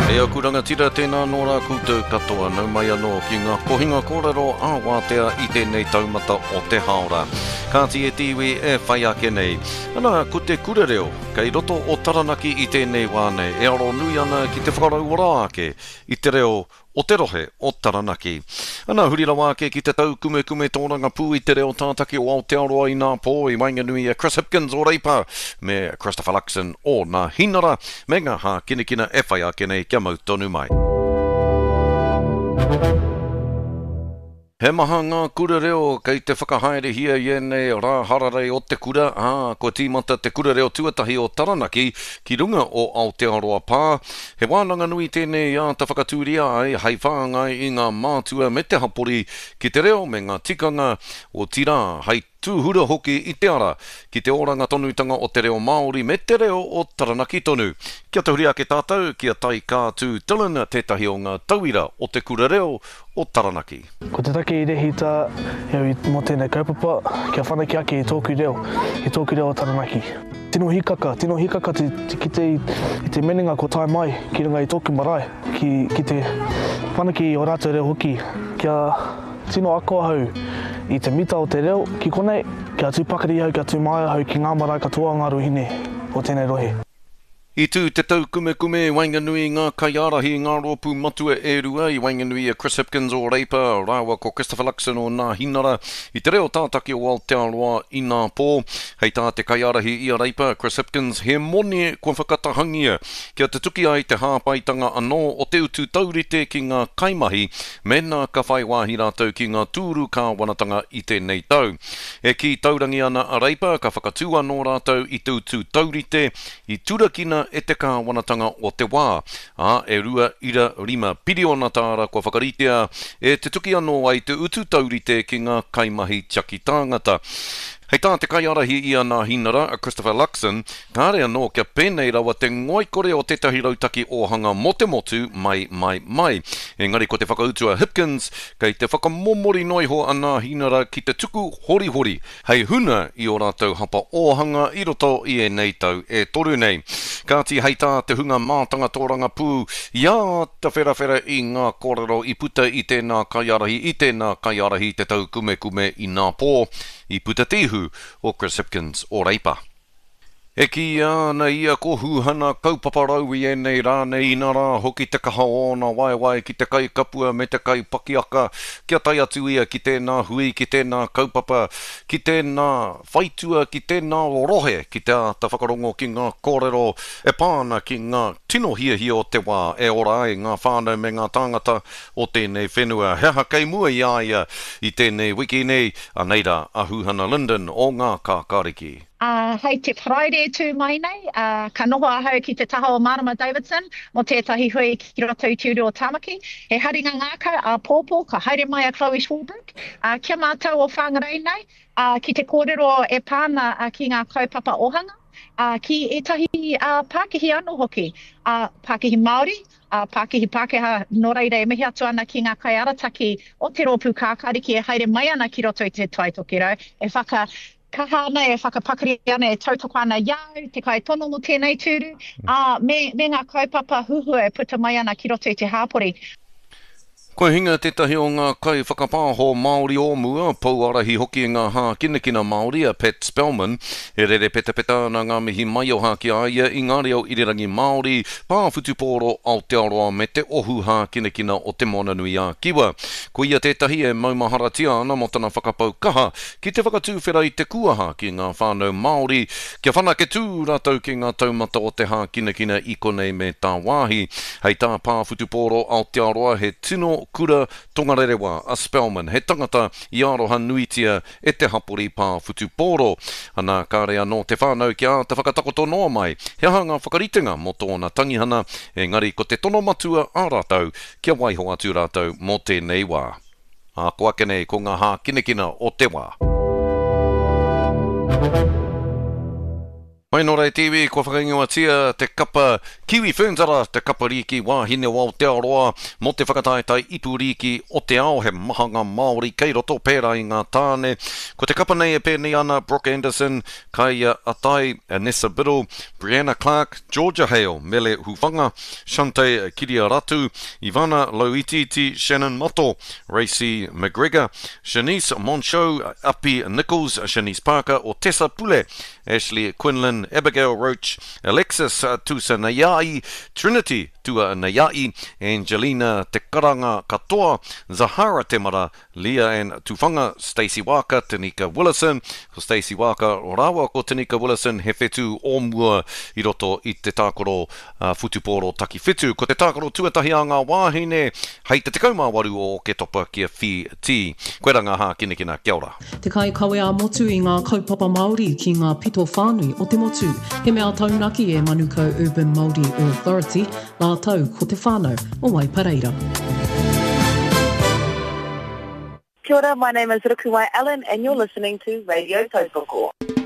E au kuranga tira tēnā nō rā koutou katoa nau mai anō ki ngā kohinga kōrero āwātea I tēnei taumata o te haora. Kāti e tiwi e whai ake nei. Ana, ko te kurereo, kei roto o taranaki I tēnei wāne, e aro nui ana ki te whakarau ora ake, I te reo o te rohe o taranaki. Ana hurira wāke ki te tau kume tōranga pū I te reo tātaki o Aotearoa I ngā pō I wainganui Chris Hipkins o Reipa, me Christopher Luxon o ngā hinara, me ngā hā kinekina e whai ake nei kia mau tonu mai. He maha ngā kura reo kei te whakahaere hia ienei rā hararei o te kura, ko tīmata te kura reo tuatahi o Taranaki ki runga o Aotearoa pā. He wānanga nui tēnei te whakatūria ai hei whāngai I ngā mātua me te hapori ki te reo me ngā tikanga o tira hei tūhura hoki I te ara ki te oranga tonutanga o te reo Māori me te reo o Taranaki tonu. Kia te huri ake tātou, kia tai kātū Dylan tētahi o ngā tauira o te kura reo o Taranaki. Ko te take I rehita heoi mō tēnei kaupapa, kia whanaki ake I tōku reo o Taranaki. Tino hikaka I te menenga ko tai mai ki runga I tōku marae, ki te whanaki o rātou reo hoki, kia tino ako hau I te mita o te reo ki konei, kia tūpakari hau, kia tūmaia hau ki ngā marae katoa ngā ruhine o tēnei rohe. I tū te tau kume wainganui ngā kaiarahi ngā rōpū matua e rua I wainganui Chris Hipkins o Reipa, rāua ko Christopher Luxon o ngā hinara I te reo tātaki o Aotearoa I ngā pō. Hei tā te kaiarahi I a Reipa, Chris Hipkins, he moni kua whakatahangia kia te tuki ai te hāpaitanga anō o te utu taurite ki ngā kaimahi me nā ka whai wāhi rātou ki ngā tūru kā wanatanga I tēnei tau. E ki taurangi ana a Reipa, ka whakatū anō rātou I te utu taurite I turakina e te kāwanatanga o te wā. E rua ira rima piriona tāra kua whakaritea e te tuki anō ai te utu taurite ki ngā kaimahi tiaki tāngata. Hei tā te kaiarahi I ngā hinara, Christopher Luxon, kāre anō kia pēnei rawa te ngoikore o tētahi rautaki ohanga mo te motu mai. Engari ko te whakautua Hipkins, kei te whakamomori noiho a ngā hinara ki te tuku hori. Hei huna I o rātou hapa ohanga I roto I e nei tau e toru nei. Kāti hei tā te hunga mātanga tōranga pū, ia te whera I ngā kōrero I puta I tēnā kaiarahi te tau kume I ngā pō, I puta tihu o Chris Hipkins o Reipa. E ki ana ia ko huhana kaupaparau I nei rānei inara hoki te kaha ona wai ki te kai kapua me te kai pakiaka kia tai atu ia ki tēnā hui, ki tēnā kaupapa, ki tēnā whaitua, ki tēnā rohe, ki te whakarongo ki ngā kōrero e pāna ki ngā tino hia o te wā e ora ai ngā whānau me ngā tāngata o tēnei whenua. Heha kei mua ia I tēnei wiki nei a neira a huhana Linden o ngā kākāriki. Hei te Friday tū mai nei, ka noho ahau ki te taha o Marama Davidson, mo tētahi hui ki roto I Tiuru o Tamaki. He haringa ngākau a pōpō, ka haere mai a Chloe Schwalbrook. Kia mātou o whangarei nei, ki te kōrero e pāna ki ngā kaupapa ohanga, ki etahi Pākehi anō hoki, Pākehi Māori, Pākehi Pākehā no reira e mihi atu ana ki ngā kaiarataki o te rōpū kākāriki e haere mai ana ki roto I te Taitokero, e kaha ana e whakapakari ana e tautoko ana iau, te kai tono mo tēnei tūru, me ngā kaupapa huhu e puta mai ana ki roto I te hāpori. Koe hinga tētahi o ngā kai whakapāho Māori o mua, pouarahi hoki ngā hā kinekina Māori a Pat Spellman, e rere peta na ngā mihi mai o hāki aia I ngā reo irirangi Māori, pāwhutupōro Aotearoa me te ohu hā kinekina o te monanui a Kiwa. Ko ia tētahi e maumaharatia ana mo tana whakapau kaha, ki te whakatūwhera I te kuaha ki ngā whānau Māori, kia whanake tū rātou ki ngā taumata o te hā kinekina I konei me tā wāhi. Hei tā pāwhutupōro Aotearoa he tino kura tongarerewa a Spellman, he tangata I aroha nuitia e te hapori pāwhutupōro. Ana kāre anō te whānau kia te whakatakoto noa mai, he hanga whakaritenga mo tōna tangihana, engari ko te tono matua a rātou, kia waiho atu rātou mo tēnei wā. Ko ake nei ko ngā hā kinekina o te wā. Mai no rei TV, kua whakaingoa tia te kapa Kiwi Whēnzara, te kapa riki wāhine wā o te aroa, mo te whakataetai ipu riki o te ao he mahanga Māori, kei roto pērā i ngā tāne. Ko te kapa nei e pēni ana, Brooke Anderson, Kaia Atai, Anessa Biddle, Brianna Clark, Georgia Hale, Mele Hufanga, Shante Kiriaratu, Ivana Loititi, Shannon Moto, Racy McGregor, Shanice Moncho, Api Nichols, Shanice Parker, o Tessa Pule, Ashley Quinlan, Abigail Roach, Alexis Tusa Nayai, Trinity Tua Nayai, Angelina Te Karanga Katoa, Zahara Temara, Leah Ann Tufanga, Stacey Walker, Tanika Willison, ko Stacey Walker, Rawa ko Tanika Willison, he whetu o mua i roto i te tākoro Futupōro Taki Whetu. Ko te tākoro tuatahi a ngā wāhine, hei te tekau waru o ke topa kia Phi Ti. Koe ranga hā kinekina, kia ora. Te kai kawe a motu i ngā kaupapa Māori ki ngā pito whānui o te motu. He mea taunaki e Manukau Urban Māori Authority, nā tau ko te whānau o Waipareira. Kia ora, my name is Rukuwai Allen and you're listening to Radio Tautoko.